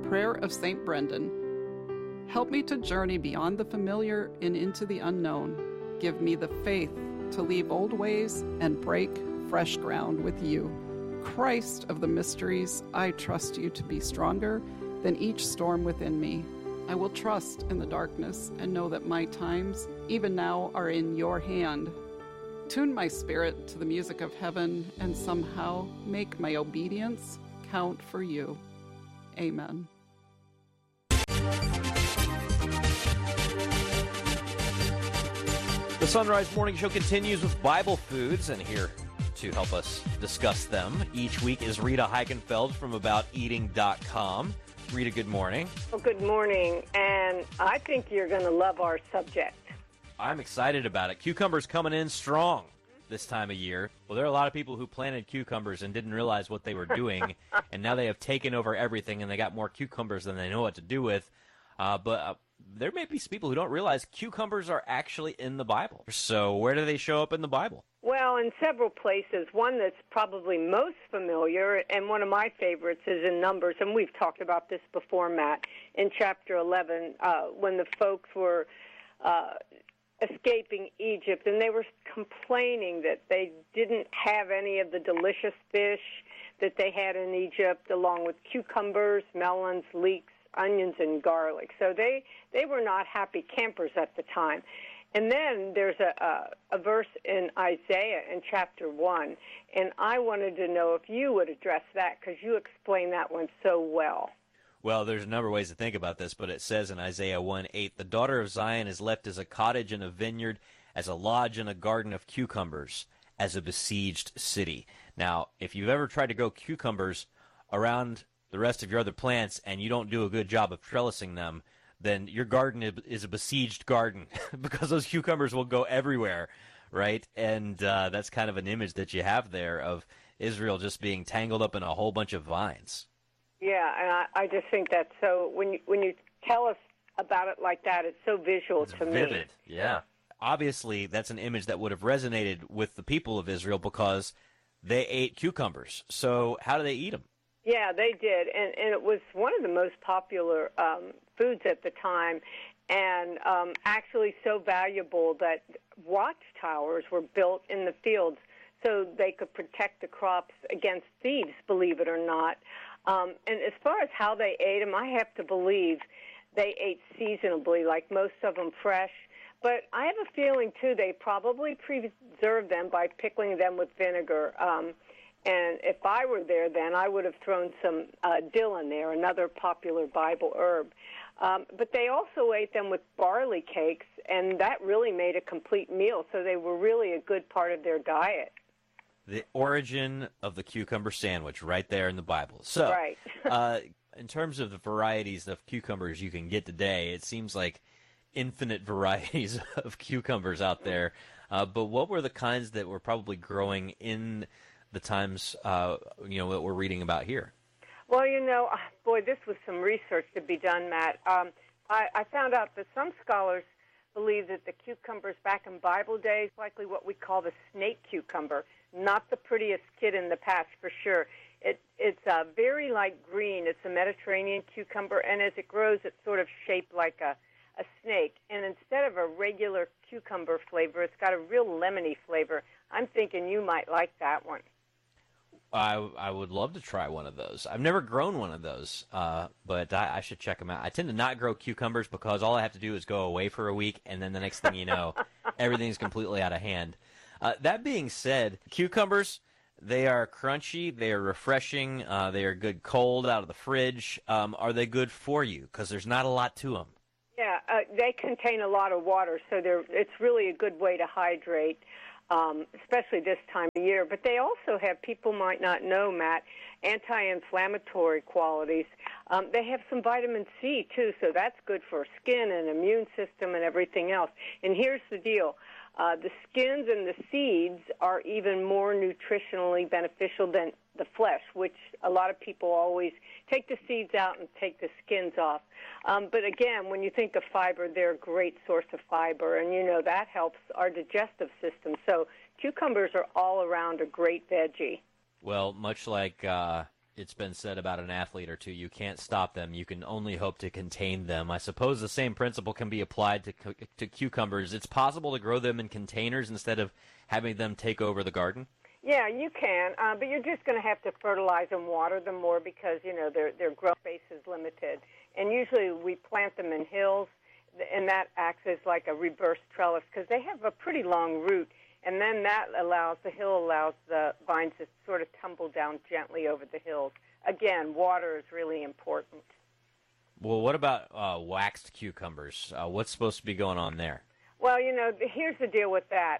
Prayer of St. Brendan. Help me to journey beyond the familiar and into the unknown. Give me the faith to leave old ways and break fresh ground with you. Christ of the mysteries, I trust you to be stronger than each storm within me. I will trust in the darkness and know that my times, even now, are in your hand. Tune my spirit to the music of heaven and somehow make my obedience count for you. Amen. The Sunrise Morning Show continues with Bible Foods, and here to help us discuss them each week is Rita Heikenfeld from AboutEating.com. Rita, good morning. Well, good morning, and I think you're going to love our subject. I'm excited about it. Cucumbers coming in strong this time of year. Well, there are a lot of people who planted cucumbers and didn't realize what they were doing, and now they have taken over everything, and they got more cucumbers than they know what to do with. But there may be some people who don't realize cucumbers are actually in the Bible. So where do they show up in the Bible? Well, in several places. One that's probably most familiar, and one of my favorites, is in Numbers, and we've talked about this before, Matt, in chapter 11, when the folks were escaping Egypt, and they were complaining that they didn't have any of the delicious fish that they had in Egypt, along with cucumbers, melons, leeks, onions, and garlic. So they were not happy campers at the time. And then there's a verse in Isaiah in chapter 1, and I wanted to know if you would address that, because you explained that one so well. Well, there's a number of ways to think about this, but it says in Isaiah 1:8, "The daughter of Zion is left as a cottage in a vineyard, as a lodge in a garden of cucumbers, as a besieged city." Now, if you've ever tried to grow cucumbers around the rest of your other plants and you don't do a good job of trellising them, then your garden is a besieged garden because those cucumbers will go everywhere, right? And that's kind of an image that you have there of Israel just being tangled up in a whole bunch of vines. Yeah, and I just think that's so, when you tell us about it like that, it's so visual to me. Vivid, yeah. Obviously, that's an image that would have resonated with the people of Israel because they ate cucumbers. So how do they eat them? Yeah, they did, and it was one of the most popular foods at the time, and actually so valuable that watchtowers were built in the fields so they could protect the crops against thieves, believe it or not. And as far as how they ate them, I have to believe they ate seasonably, like most of them fresh. But I have a feeling, too, they probably preserved them by pickling them with vinegar. And if I were there then, I would have thrown some dill in there, another popular Bible herb. But they also ate them with barley cakes, and that really made a complete meal. So they were really a good part of their diet. The origin of the cucumber sandwich right there in the Bible. So, right. In terms of the varieties of cucumbers you can get today, it seems like infinite varieties of cucumbers out there. But what were the kinds that were probably growing in the times, that we're reading about here? Well, boy, this was some research to be done, Matt. I found out that some scholars believe that the cucumbers back in Bible days, likely what we call the snake cucumber, not the prettiest kid in the patch for sure. It's very light green. It's a Mediterranean cucumber, and as it grows, it's sort of shaped like a snake. And instead of a regular cucumber flavor, it's got a real lemony flavor. I'm thinking you might like that one. I would love to try one of those. I've never grown one of those, but I should check them out. I tend to not grow cucumbers because all I have to do is go away for a week, and then the next thing you know, everything's completely out of hand. That being said, cucumbers, they are crunchy, they are refreshing, they are good cold out of the fridge. Are they good for you? Because there's not a lot to them. Yeah, they contain a lot of water, so it's really a good way to hydrate. Especially this time of year. But they also have, people might not know, Matt, anti-inflammatory qualities. They have some vitamin C, too, so that's good for skin and immune system and everything else. And here's the deal. The skins and the seeds are even more nutritionally beneficial than the flesh, which a lot of people always take the seeds out and take the skins off. But again, when you think of fiber, they're a great source of fiber, and that helps our digestive system. So cucumbers are all around a great veggie. Well, much like It's been said about an athlete or two, you can't stop them. You can only hope to contain them. I suppose the same principle can be applied to cucumbers. It's possible to grow them in containers instead of having them take over the garden? Yeah, you can, but you're just going to have to fertilize and water them more because, their growth space is limited. And usually we plant them in hills, and that acts as like a reverse trellis because they have a pretty long root. And then the hill allows the vines to sort of tumble down gently over the hills. Again, water is really important. Well, what about waxed cucumbers? What's supposed to be going on there? Well, here's the deal with that.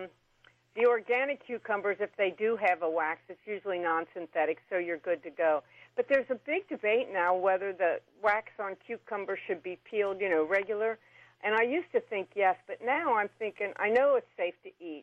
The organic cucumbers, if they do have a wax, it's usually non-synthetic, so you're good to go. But there's a big debate now whether the wax on cucumbers should be peeled, regular. And I used to think yes, but now I'm thinking I know it's safe to eat.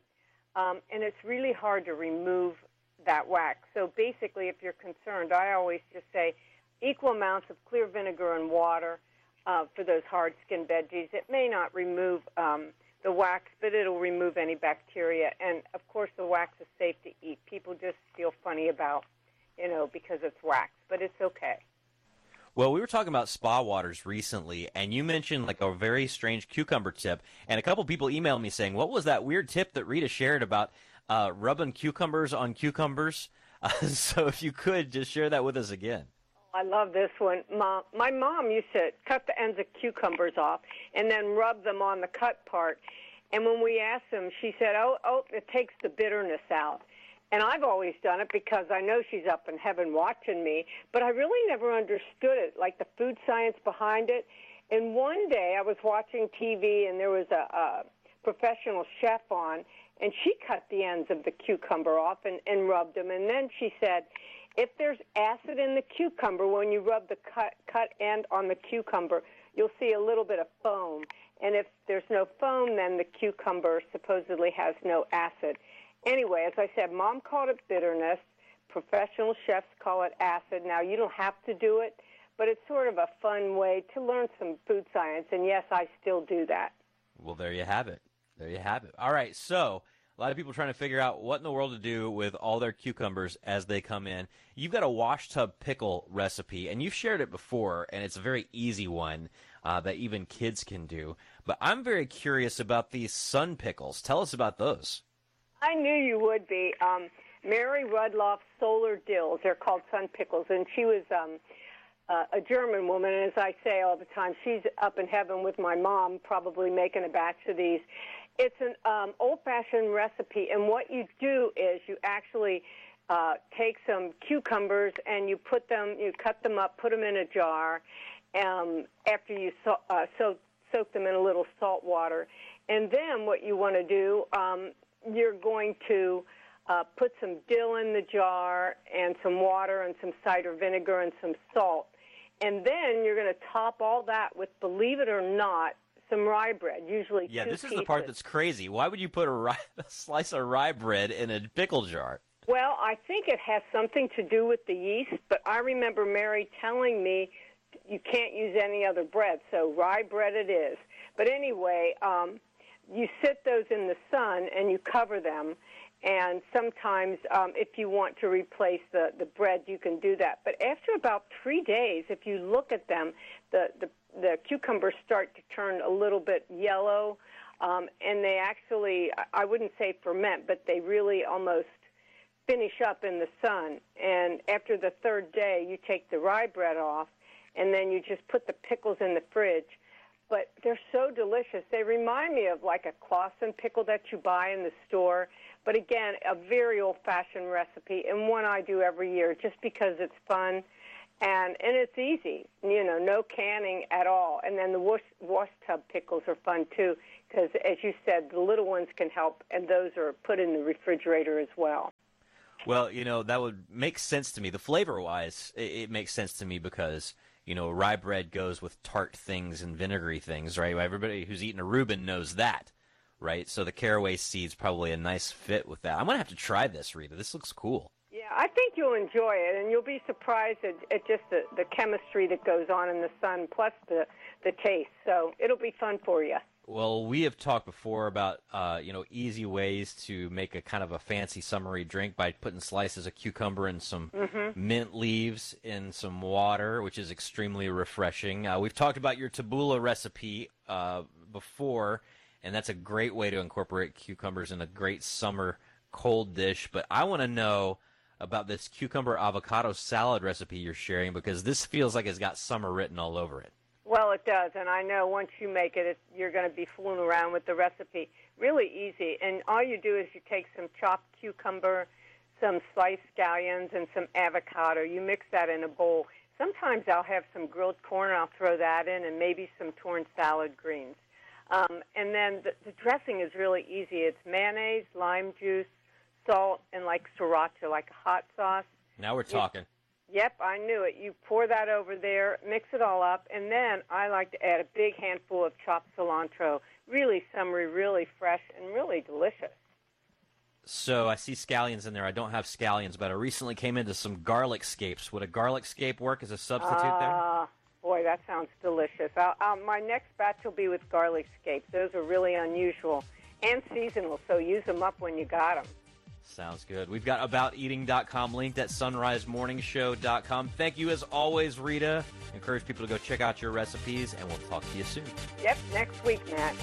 And it's really hard to remove that wax. So basically, if you're concerned, I always just say equal amounts of clear vinegar and water for those hard-skinned veggies. It may not remove the wax, but it'll remove any bacteria. And, of course, the wax is safe to eat. People just feel funny about, because it's wax, but it's okay. Well, we were talking about spa waters recently, and you mentioned like a very strange cucumber tip, and a couple people emailed me saying, what was that weird tip that Rita shared about rubbing cucumbers on cucumbers? So if you could, just share that with us again. I love this one. My mom used to cut the ends of cucumbers off and then rub them on the cut part, and when we asked them, she said, oh, it takes the bitterness out. And I've always done it because I know she's up in heaven watching me, but I really never understood it, like the food science behind it. And one day I was watching TV, and there was a professional chef on, and she cut the ends of the cucumber off and rubbed them. And then she said, if there's acid in the cucumber, when you rub the cut end on the cucumber, you'll see a little bit of foam. And if there's no foam, then the cucumber supposedly has no acid. Anyway, as I said, Mom called it bitterness. Professional chefs call it acid. Now, you don't have to do it, but it's sort of a fun way to learn some food science, and yes, I still do that. Well, there you have it. There you have it. All right, so a lot of people trying to figure out what in the world to do with all their cucumbers as they come in. You've got a wash tub pickle recipe, and you've shared it before, and it's a very easy one that even kids can do. But I'm very curious about these sun pickles. Tell us about those. I knew you would be. Mary Rudloff's Solar Dills, they're called sun pickles, and she was a German woman, and as I say all the time, she's up in heaven with my mom probably making a batch of these. It's an old-fashioned recipe, and what you do is you actually take some cucumbers and you cut them up, put them in a jar after you soak them in a little salt water. And then what you want to do, you're going to put some dill in the jar and some water and some cider vinegar and some salt. And then you're going to top all that with, believe it or not, some rye bread, usually 2 this is pieces. the part that's crazy. Why would you put a slice of rye bread in a pickle jar? Well, I think it has something to do with the yeast, but I remember Mary telling me you can't use any other bread, so rye bread it is. But anyway, you sit those in the sun and you cover them, and sometimes if you want to replace the bread, you can do that. But after about 3 days, if you look at them, the cucumbers start to turn a little bit yellow, and they actually, I wouldn't say ferment, but they really almost finish up in the sun. And after the 3rd day, you take the rye bread off, and then you just put the pickles in the fridge. But they're so delicious. They remind me of like a Clausen pickle that you buy in the store. But again, a very old-fashioned recipe, and one I do every year just because it's fun and it's easy. No canning at all. And then the wash tub pickles are fun too because, as you said, the little ones can help, and those are put in the refrigerator as well. Well, that would make sense to me. The flavor-wise, it makes sense to me because rye bread goes with tart things and vinegary things, right? Everybody who's eaten a Reuben knows that, right? So the caraway seed's probably a nice fit with that. I'm going to have to try this, Rita. This looks cool. Yeah, I think you'll enjoy it, and you'll be surprised at just the chemistry that goes on in the sun, plus the taste. So it'll be fun for you. Well, we have talked before about, easy ways to make a kind of a fancy summery drink by putting slices of cucumber and some mint leaves in some water, which is extremely refreshing. We've talked about your tabbouleh recipe before, and that's a great way to incorporate cucumbers in a great summer cold dish. But I want to know about this cucumber avocado salad recipe you're sharing, because this feels like it's got summer written all over it. Well, it does, and I know once you make it, you're going to be fooling around with the recipe. Really easy, and all you do is you take some chopped cucumber, some sliced scallions, and some avocado. You mix that in a bowl. Sometimes I'll have some grilled corn, I'll throw that in, and maybe some torn salad greens. And then the dressing is really easy. It's mayonnaise, lime juice, salt, and like sriracha, like a hot sauce. Now we're talking. Yep, I knew it. You pour that over there, mix it all up, and then I like to add a big handful of chopped cilantro. Really summery, really fresh, and really delicious. So I see scallions in there. I don't have scallions, but I recently came into some garlic scapes. Would a garlic scape work as a substitute there? Boy, that sounds delicious. My next batch will be with garlic scapes. Those are really unusual and seasonal, so use them up when you got them. Sounds good. We've got abouteating.com linked at sunrisemorningshow.com. Thank you as always, Rita. Encourage people to go check out your recipes, and we'll talk to you soon. Yep, next week, Matt.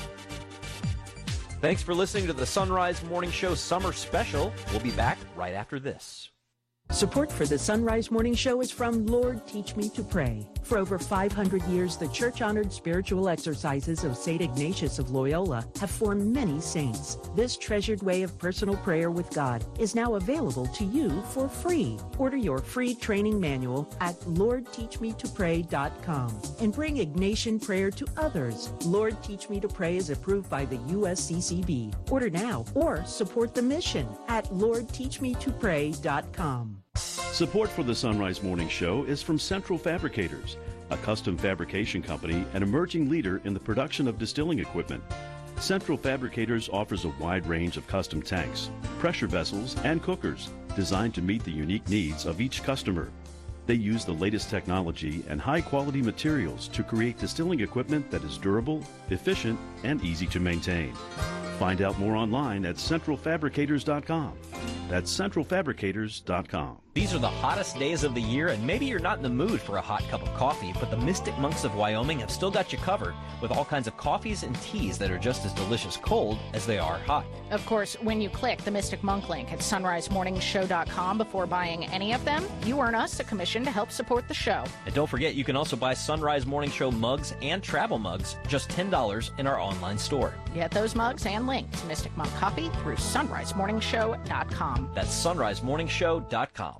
Thanks for listening to the Sunrise Morning Show Summer Special. We'll be back right after this. Support for the Sunrise Morning Show is from Lord Teach Me to Pray. For over 500 years, the church-honored spiritual exercises of St. Ignatius of Loyola have formed many saints. This treasured way of personal prayer with God is now available to you for free. Order your free training manual at LordTeachMeToPray.com and bring Ignatian prayer to others. Lord Teach Me to Pray is approved by the USCCB. Order now or support the mission at LordTeachMeToPray.com. Support for the Sunrise Morning Show is from Central Fabricators, a custom fabrication company and emerging leader in the production of distilling equipment. Central Fabricators offers a wide range of custom tanks, pressure vessels, and cookers designed to meet the unique needs of each customer. They use the latest technology and high-quality materials to create distilling equipment that is durable, efficient, and easy to maintain. Find out more online at centralfabricators.com. That's centralfabricators.com. These are the hottest days of the year, and maybe you're not in the mood for a hot cup of coffee, but the Mystic Monks of Wyoming have still got you covered with all kinds of coffees and teas that are just as delicious cold as they are hot. Of course, when you click the Mystic Monk link at sunrisemorningshow.com before buying any of them, you earn us a commission to help support the show. And don't forget, you can also buy Sunrise Morning Show mugs and travel mugs, just $10 in our online store. Get those mugs and link to Mystic Monk Coffee through sunrisemorningshow.com. That's sunrisemorningshow.com.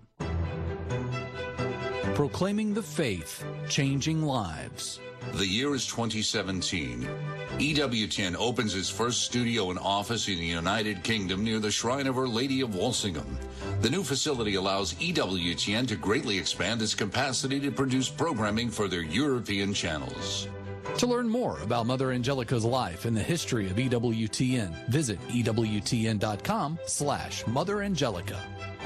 Proclaiming the faith, changing lives. The year is 2017. EWTN opens its first studio and office in the United Kingdom near the Shrine of Our Lady of Walsingham. The new facility allows EWTN to greatly expand its capacity to produce programming for their European channels. To learn more about Mother Angelica's life and the history of EWTN, visit EWTN.com/Mother Angelica.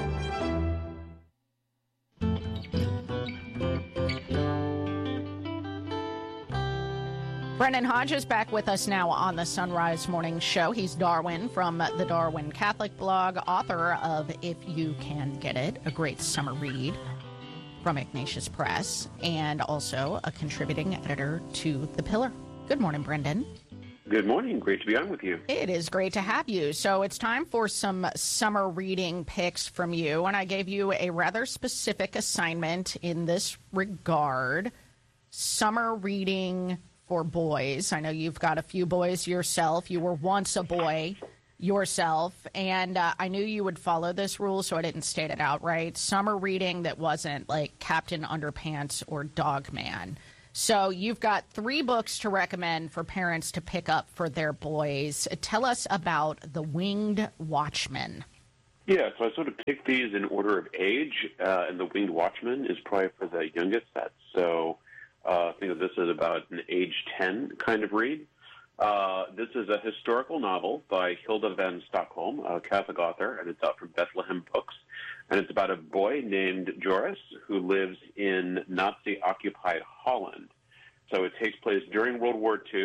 Brendan Hodge is back with us now on the Sunrise Morning Show. He's Darwin from the Darwin Catholic blog, author of If You Can Get It, a great summer read from Ignatius Press, and also a contributing editor to The Pillar. Good morning, Brendan. Good morning. Great to be on with you. It is great to have you. So it's time for some summer reading picks from you, and I gave you a rather specific assignment in this regard. Summer reading for boys. I know you've got a few boys yourself. You were once a boy yourself, and I knew you would follow this rule, so I didn't state it outright. Summer reading that wasn't like Captain Underpants or Dog Man. So you've got 3 books to recommend for parents to pick up for their boys. Tell us about The Winged Watchman. Yeah, so I sort of picked these in order of age, and The Winged Watchman is probably for the youngest set. So think of this as about an age 10 kind of read. This is a historical novel by Hilda van Stockholm, a Catholic author, and it's out from Bethlehem Books. And it's about a boy named Joris who lives in Nazi-occupied Holland. So it takes place during World War II,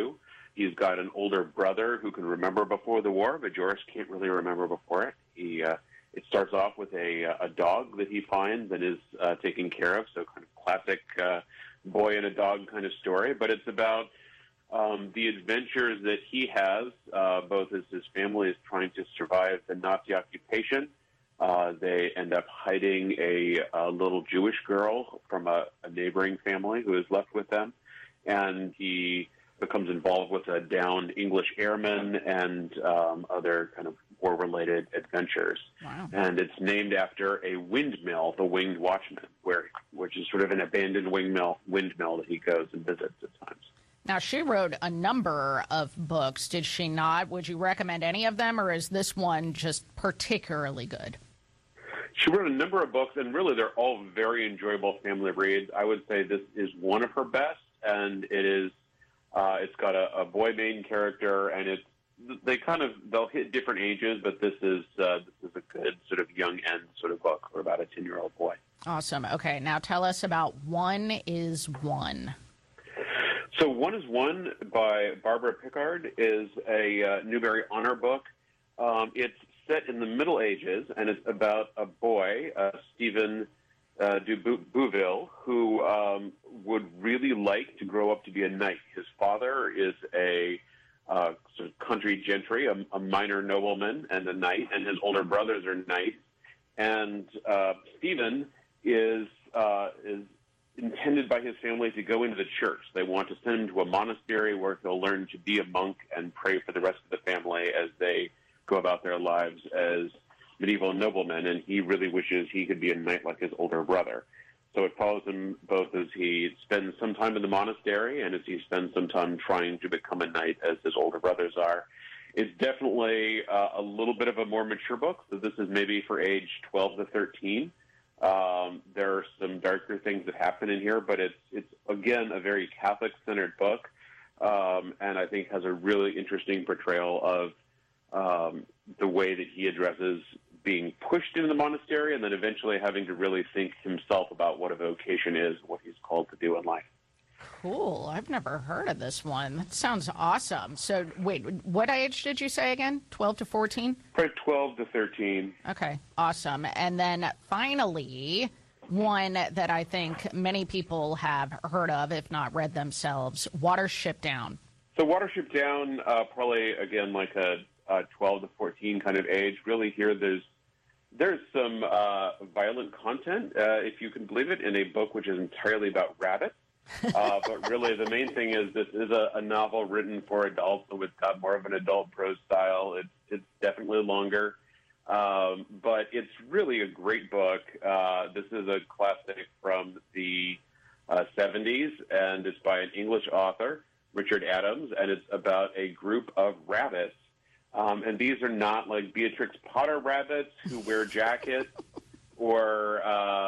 He's got an older brother who can remember before the war, but Joris can't really remember before it. It starts off with a dog that he finds and is taken care of, so kind of classic boy and a dog kind of story. But it's about the adventures that he has, both as his family is trying to survive the Nazi occupation. They end up hiding a little Jewish girl from a neighboring family who is left with them, and he becomes involved with a downed English airman and other kind of war-related adventures. Wow. And it's named after a windmill, the Winged Watchman, which is sort of an abandoned windmill that he goes and visits at times. Now, she wrote a number of books, did she not? Would you recommend any of them, or is this one just particularly good? She wrote a number of books, and really they're all very enjoyable family reads. I would say this is one of her best, and it's got a boy main character, and they'll hit different ages, but this is a good sort of young end sort of book for about a 10-year-old boy. Awesome. Okay, now tell us about One is One. So One is One by Barbara Pickard is a Newbery Honor book. It's set in the Middle Ages, and it's about a boy, Stephen de Bouville, who would really like to grow up to be a knight. His father is a sort of country gentry, a minor nobleman and a knight, and his older brothers are knights. And Stephen is intended by his family to go into the church. They want to send him to a monastery where he'll learn to be a monk and pray for the rest of the family as they go about their lives as medieval noblemen, and he really wishes he could be a knight like his older brother. So it follows him both as he spends some time in the monastery and as he spends some time trying to become a knight as his older brothers are. It's definitely a little bit of a more mature book, so this is maybe for age 12 to 13. There are some darker things that happen in here, but it's again, a very Catholic-centered book, and I think has a really interesting portrayal of the way that he addresses being pushed into the monastery and then eventually having to really think himself about what a vocation is, what he's called to do in life. Cool. I've never heard of this one. That sounds awesome. So, wait, what age did you say again? 12 to 14? Probably 12 to 13. Okay, awesome. And then finally, one that I think many people have heard of, if not read themselves, Watership Down. So Watership Down, probably, again, like a 12 to 14 kind of age. Really here there's some violent content, if you can believe it, in a book which is entirely about rabbits. But really the main thing is this is a novel written for adults, so it's got more of an adult prose style. It's definitely longer, but it's really a great book. This is a classic from the 70s, and it's by an English author, Richard Adams, and it's about a group of rabbits. And these are not like Beatrix Potter rabbits who wear jackets or,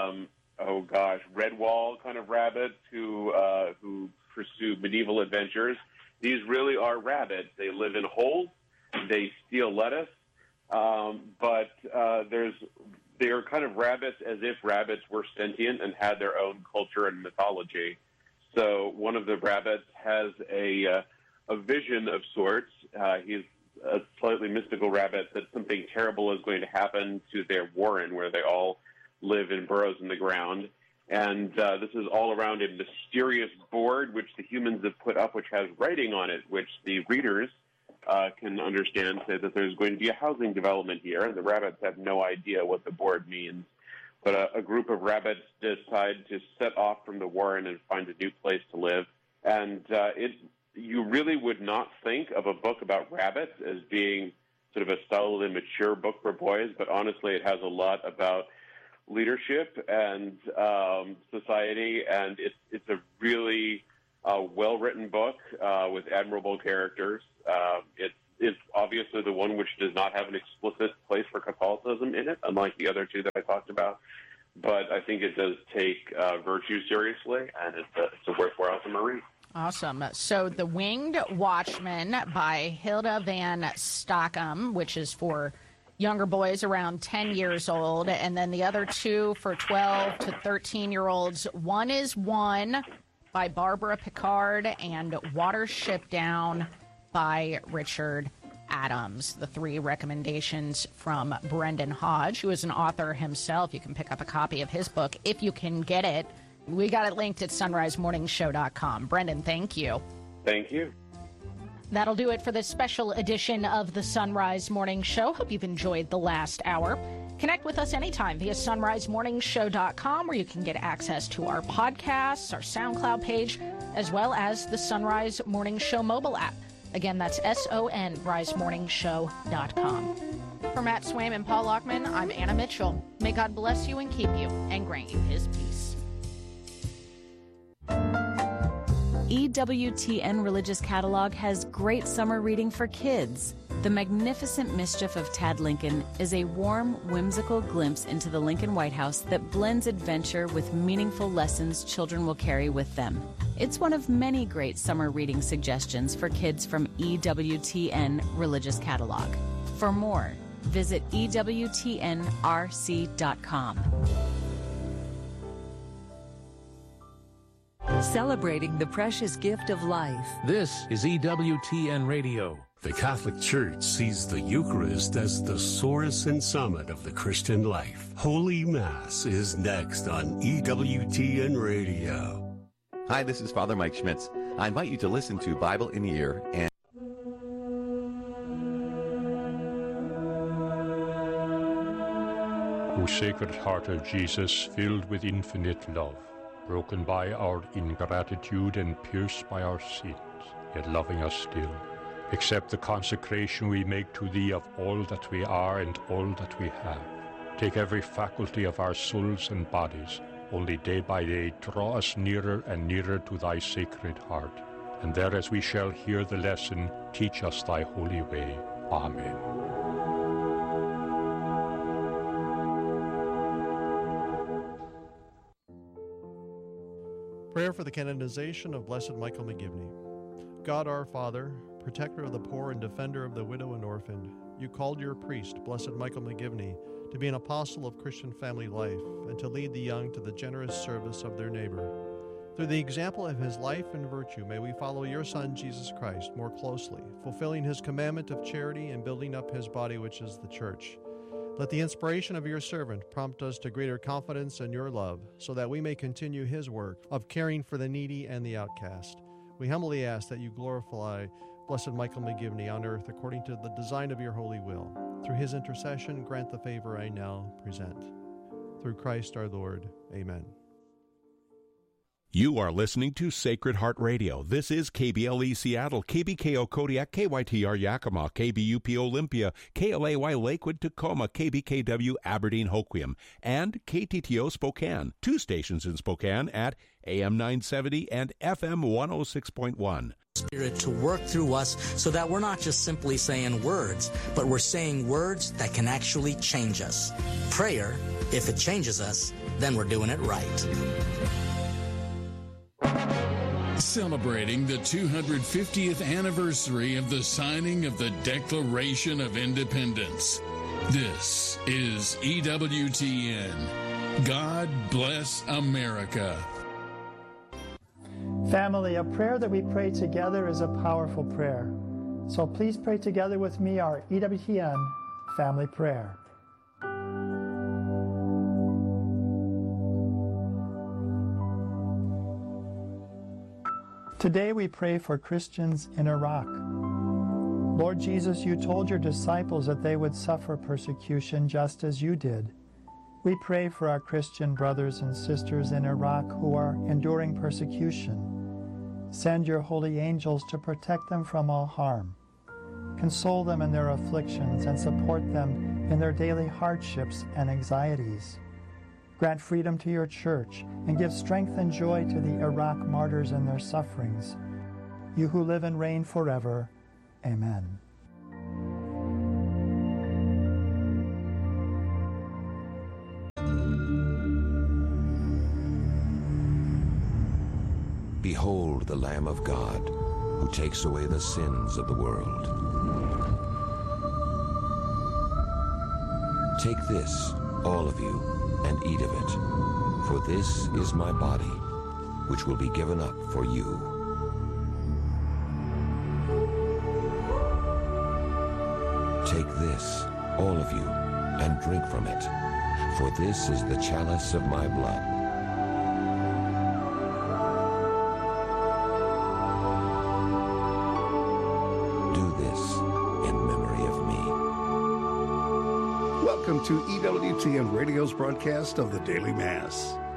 Redwall kind of rabbits who pursue medieval adventures. These really are rabbits. They live in holes. They steal lettuce. But they're kind of rabbits as if rabbits were sentient and had their own culture and mythology. So one of the rabbits has a vision of sorts. He's a slightly mystical rabbit that something terrible is going to happen to their warren where they all live in burrows in the ground. And this is all around a mysterious board which the humans have put up, which has writing on it, which the readers can understand, say that there's going to be a housing development here, and the rabbits have no idea what the board means. But a group of rabbits decide to set off from the warren and find a new place to live. And you really would not think of a book about rabbits as being sort of a solidly mature book for boys, but honestly it has a lot about leadership and society, and it's a really well-written book with admirable characters. It's obviously the one which does not have an explicit place for Catholicism in it, unlike the other two that I talked about. But I think it does take virtue seriously, and it's a worthwhile summer read. Awesome. So The Winged Watchman by Hilda Van Stockham, which is for younger boys around 10 years old, and then the other two for 12 to 13-year-olds. One is One by Barbara Pickard and Watership Down by Richard Adams. The 3 recommendations from Brendan Hodge, who is an author himself. You can pick up a copy of his book if you can get it. We got it linked at sunrisemorningshow.com. Brendan, thank you. Thank you. That'll do it for this special edition of the Sunrise Morning Show. Hope you've enjoyed the last hour. Connect with us anytime via sunrisemorningshow.com, where you can get access to our podcasts, our SoundCloud page, as well as the Sunrise Morning Show mobile app. Again, that's sonrisemorningshow.com. For Matt Swaim and Paul Lockman, I'm Anna Mitchell. May God bless you and keep you and grant you his peace. EWTN Religious Catalog has great summer reading for kids. The Magnificent Mischief of Tad Lincoln is a warm, whimsical glimpse into the Lincoln White House that blends adventure with meaningful lessons children will carry with them. It's one of many great summer reading suggestions for kids from EWTN Religious Catalog. For more, visit EWTNRC.com. Celebrating the precious gift of life. This is EWTN Radio. The Catholic Church sees the Eucharist as the source and summit of the Christian life. Holy Mass is next on EWTN Radio. Hi, this is Father Mike Schmitz. I invite you to listen to Bible in the Ear and O Sacred Heart of Jesus, filled with infinite love, broken by our ingratitude and pierced by our sins, yet loving us still, accept the consecration we make to Thee of all that we are and all that we have. Take every faculty of our souls and bodies, only day by day draw us nearer and nearer to Thy Sacred Heart, and there as we shall hear the lesson, teach us Thy holy way. Amen. Prayer for the canonization of Blessed Michael McGivney. God our Father, protector of the poor and defender of the widow and orphan, you called your priest, Blessed Michael McGivney, to be an apostle of Christian family life and to lead the young to the generous service of their neighbor. Through the example of his life and virtue, may we follow your Son, Jesus Christ, more closely, fulfilling his commandment of charity and building up his body, which is the church. Let the inspiration of your servant prompt us to greater confidence in your love, so that we may continue his work of caring for the needy and the outcast. We humbly ask that you glorify Blessed Michael McGivney on earth according to the design of your holy will. Through his intercession, grant the favor I now present. Through Christ our Lord. Amen. You are listening to Sacred Heart Radio. This is KBLE Seattle, KBKO Kodiak, KYTR Yakima, KBUP Olympia, KLAY Lakewood, Tacoma, KBKW Aberdeen Hoquiam, and KTTO Spokane. 2 stations in Spokane at AM 970 and FM 106.1. Spirit to work through us so that we're not just simply saying words, but we're saying words that can actually change us. Prayer, if it changes us, then we're doing it right. Celebrating the 250th anniversary of the signing of the Declaration of Independence. This is EWTN. God bless America. Family, a prayer that we pray together is a powerful prayer. So please pray together with me our EWTN family prayer. Today we pray for Christians in Iraq. Lord Jesus, you told your disciples that they would suffer persecution just as you did. We pray for our Christian brothers and sisters in Iraq who are enduring persecution. Send your holy angels to protect them from all harm. Console them in their afflictions and support them in their daily hardships and anxieties. Grant freedom to your church and give strength and joy to the Iraq martyrs in their sufferings. You who live and reign forever. Amen. Behold the Lamb of God, who takes away the sins of the world. Take this, all of you, and eat of it, for this is my body, which will be given up for you. Take this, all of you, and drink from it, for this is the chalice of my blood. Do this in memory of me. Welcome to EWTN Radio's broadcast of the Daily Mass.